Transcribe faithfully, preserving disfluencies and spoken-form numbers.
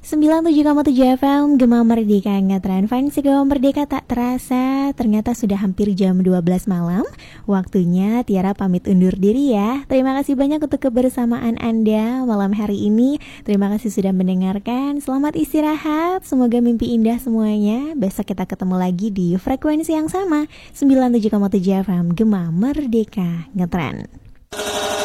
sembilan puluh tujuh koma tujuh F M Gema Merdeka Ngetren Fans Gema Merdeka tak terasa ternyata sudah hampir jam dua belas malam. Waktunya Tiara pamit undur diri ya. Terima kasih banyak untuk kebersamaan Anda malam hari ini. Terima kasih sudah mendengarkan. Selamat istirahat. Semoga mimpi indah semuanya. Besok kita ketemu lagi di frekuensi yang sama sembilan puluh tujuh koma tujuh F M Gema Merdeka Ngetren.